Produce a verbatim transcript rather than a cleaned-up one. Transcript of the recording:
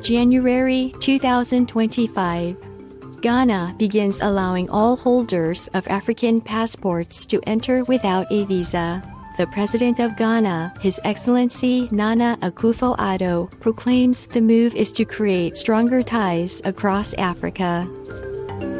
January two thousand twenty-five. Ghana begins allowing all holders of African passports to enter without a visa. The President of Ghana, His Excellency Nana Akufo-Addo, proclaims the move is to create stronger ties across Africa.